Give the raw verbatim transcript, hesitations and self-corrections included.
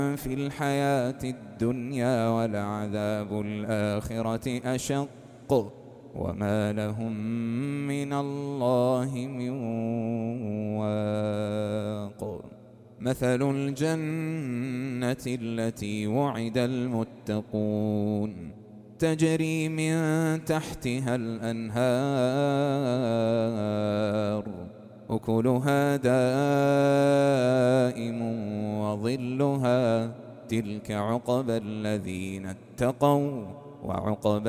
في الحياة الدنيا ولعذاب الآخرة أشق وما لهم من الله من واق. مثل الجنة التي وعد المتقون تجري من تحتها الأنهار أكلها دائم وظلها تلك عقبى الذين اتقوا وعقبى